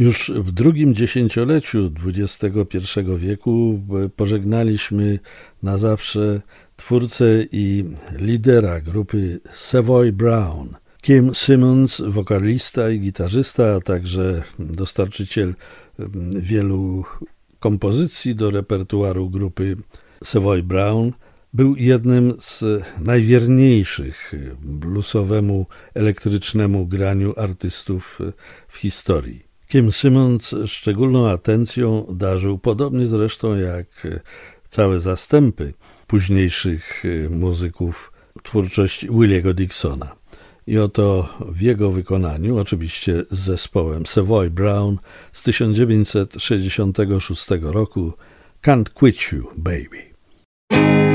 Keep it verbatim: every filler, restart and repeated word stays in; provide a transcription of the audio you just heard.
Już w drugim dziesięcioleciu dwudziestego pierwszego wieku pożegnaliśmy na zawsze twórcę i lidera grupy Savoy Brown. Kim Simmonds, wokalista i gitarzysta, a także dostarczyciel wielu kompozycji do repertuaru grupy Savoy Brown, był jednym z najwierniejszych bluesowemu, elektrycznemu graniu artystów w historii. Kim Simmonds szczególną atencją darzył, podobnie zresztą jak całe zastępy późniejszych muzyków, twórczość Williego Dixona. I oto w jego wykonaniu, oczywiście z zespołem Savoy Brown z tysiąc dziewięćset sześćdziesiątego szóstego roku, Can't Quit You, Baby.